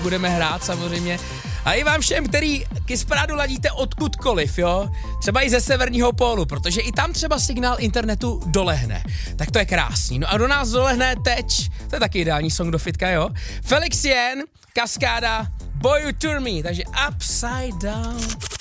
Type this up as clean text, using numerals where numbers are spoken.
budeme hrát samozřejmě. A i vám všem, který Kiss-parádu ladíte odkudkoliv, jo? Třeba i ze severního pólu, protože i tam třeba signál internetu dolehne. Tak to je krásný. No a do nás dolehne teď, to je taky ideální song do fitka, jo? Felix Jen, Kaskáda, Boy You Turn Me, takže Upside Down.